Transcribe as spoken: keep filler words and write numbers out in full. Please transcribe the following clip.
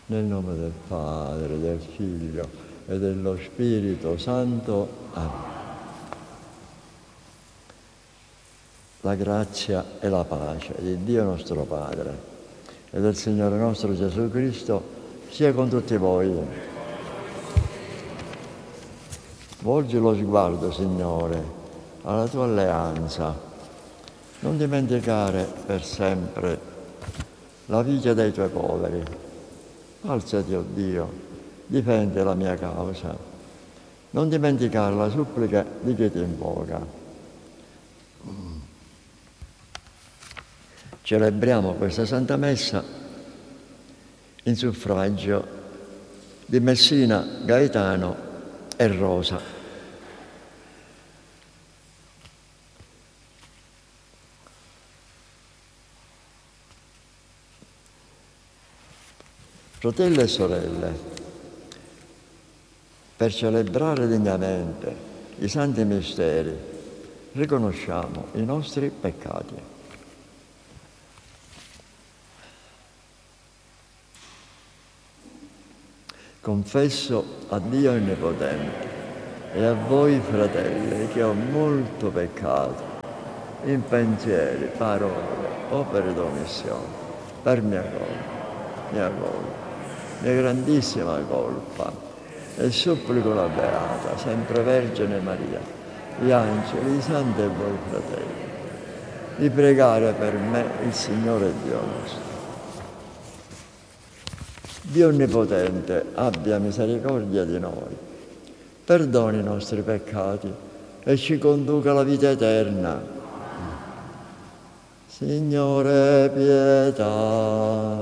Nel nome del Padre, del Figlio e dello Spirito Santo. Amen. La grazia e la pace di Dio nostro Padre e del Signore nostro Gesù Cristo sia con tutti voi. Volgi lo sguardo, Signore, alla tua alleanza. Non dimenticare per sempre la vita dei tuoi poveri. Alzati, o Dio, difendi la mia causa. Non dimenticare la supplica di chi ti invoca. Celebriamo questa Santa Messa in suffragio di Messina, Gaetano e Rosa. Fratelli e sorelle, per celebrare degnamente i santi misteri, riconosciamo i nostri peccati. Confesso a Dio Onnipotente e a voi, fratelli, che ho molto peccato in pensieri, parole, opere d'omissione, per mia colpa, mia colpa, mia grandissima colpa, e supplico la Beata, sempre Vergine Maria, gli angeli, i santi e voi, fratelli, di pregare per me il Signore Dio nostro. Dio Onnipotente abbia misericordia di noi, perdoni i nostri peccati e ci conduca alla vita eterna. Signore, pietà.